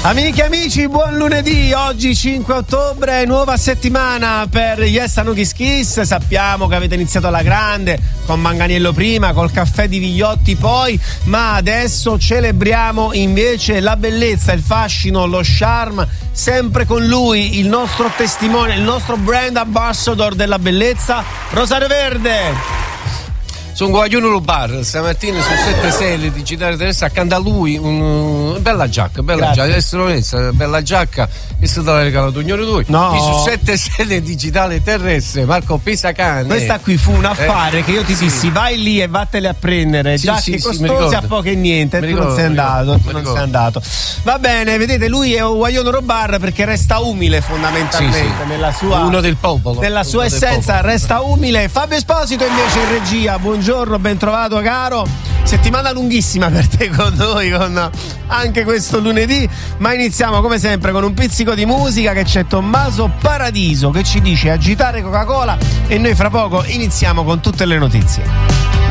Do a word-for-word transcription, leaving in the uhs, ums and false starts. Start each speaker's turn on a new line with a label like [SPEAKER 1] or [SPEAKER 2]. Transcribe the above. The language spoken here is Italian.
[SPEAKER 1] Amiche e amici, buon lunedì. Oggi cinque ottobre, nuova settimana per Yes a Kiss Kiss. Sappiamo che avete iniziato alla grande con Manganiello prima, col caffè di Vigliotti poi, ma adesso celebriamo invece la bellezza, il fascino, lo charme, sempre con lui, il nostro testimone, il nostro brand ambassador della bellezza, Rosario Verde.
[SPEAKER 2] Sono Guaglione Bar, stamattina su sette sei digitale terrestre, accanto a lui una bella giacca, bella
[SPEAKER 1] Grazie.
[SPEAKER 2] giacca, essere onesta, bella giacca, e se te l'ha regalato signore tu.
[SPEAKER 1] No.
[SPEAKER 2] Qui su sette sei digitale terrestre, Marco Pisacane.
[SPEAKER 1] Questa qui fu un affare
[SPEAKER 2] eh,
[SPEAKER 1] che io ti
[SPEAKER 2] sì.
[SPEAKER 1] dissi, vai lì e vattene a prendere,
[SPEAKER 2] Sì,
[SPEAKER 1] giacche
[SPEAKER 2] sì, sì, mi
[SPEAKER 1] costose
[SPEAKER 2] ricordo.
[SPEAKER 1] a poco e niente, e
[SPEAKER 2] Mi
[SPEAKER 1] tu non
[SPEAKER 2] ricordo,
[SPEAKER 1] sei
[SPEAKER 2] mi
[SPEAKER 1] andato,
[SPEAKER 2] ricordo,
[SPEAKER 1] tu
[SPEAKER 2] mi
[SPEAKER 1] non sei
[SPEAKER 2] ricordo.
[SPEAKER 1] andato. Va bene, vedete, lui è un Guaglione Bar perché resta umile fondamentalmente
[SPEAKER 2] Sì, sì.
[SPEAKER 1] nella sua
[SPEAKER 2] Uno del popolo.
[SPEAKER 1] nella sua
[SPEAKER 2] Uno del
[SPEAKER 1] essenza,
[SPEAKER 2] popolo.
[SPEAKER 1] resta umile. Fabio Esposito invece in regia, buongiorno, ben trovato caro. Settimana lunghissima per te con noi, con anche questo lunedì, ma iniziamo come sempre con un pizzico di musica, che c'è Tommaso Paradiso che ci dice agitare Coca-Cola, e noi fra poco iniziamo con tutte le notizie.